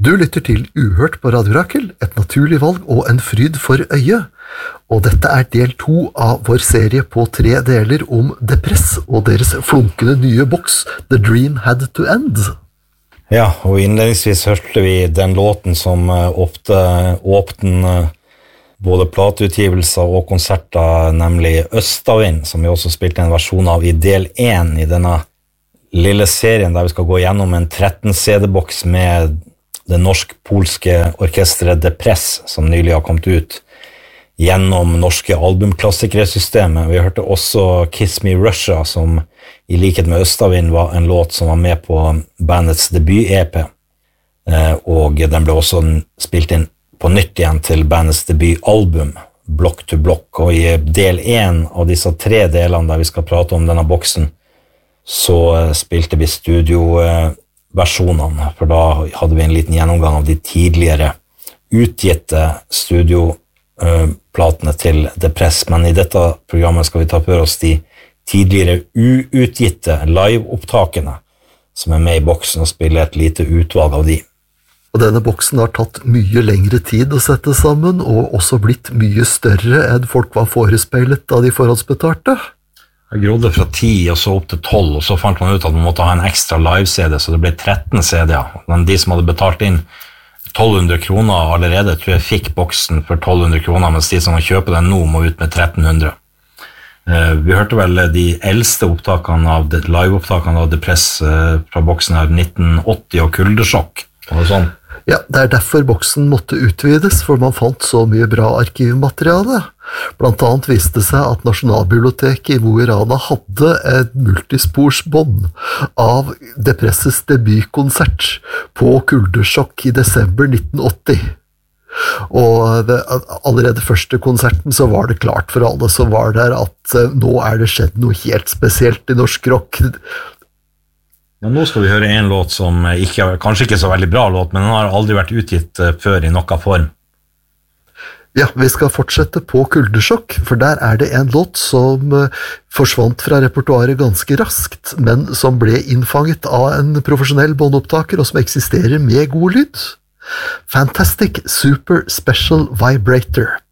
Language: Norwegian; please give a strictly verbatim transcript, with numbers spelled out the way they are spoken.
Du lytter til Uhørt på Radio Rakel, et naturlig valg og en fryd for øyet. Og dette er del to av vår serie på tre deler om Depress og deres flunkende nye boks The Dream Had to End. Ja, og innledningsvis hørte vi den låten som ofte åpner både plateutgivelser og konserter, nemlig Østavind, som vi også spilte en versjon av i del én i denne lille serien der vi skal gå gjennom en tretten C D-boks med det norsk-polske orkestret Depress, som nylig har kommet ut gjennom norske albumklassikere-systemet. Vi hørte også Kiss Me Russia, som i likhet med Østavind var en låt som var med på bandets debut-E P, og den ble også spilt inn på nytt igjen til bandets debut-album, Block to Block. Og i del én av disse tre delene der vi skal prate om denne boksen, så spilte vi studioversjonene, for da hadde vi en liten gjennomgang av de tidligere utgitte studioplatene til Depress, men i dette programmet skal vi ta for oss de tidligere uutgitte live-opptakene som er med i boksen, og spille et lite utvalg av de. Og denne boksen har tatt mye lengre tid å sette sammen, og også blitt mye større enn folk var forespeilet da de forhåndsbetalte. Jeg grodde fra ti og så opp til tolv, og så fant man ut at man måtte ha en ekstra live-C D, så det ble tretten C D-er. Men de som hadde betalt inn tolv hundre kroner allerede, tror jeg fikk boksen for tolv hundre kroner, mens de som må kjøpe den nå må ut med tretten hundre. Vi hørte vel de eldste opptakene av live-opptakene av Depress fra boksen her, nitten åtti og Kuldesjokk. Var det sånn? Ja, det er derfor boksen måtte utvides, for man fant så mye bra arkivmateriale. Blant annet viste det seg at Nasjonalbiblioteket i Mo i Rana hadde et multisporsbånd av Depresses debutkonsert på Kuldesjokk i desember nitten åtti. Og det, allerede første konserten så var det klart for alle som var der at nå er det skjedd noe helt spesielt i norsk rock. Ja, nå skal vi høre en låt som ikke, kanskje ikke så veldig bra låt, men den har aldri vært utgitt før i noen form. Ja, vi skal fortsette på Kuldesjokk, for der er det en låt som forsvant fra repertoaret ganske raskt, men som ble innfanget av en profesjonell båndopptaker, og som eksisterer med god lyd. Fantastic Super Special Vibrator.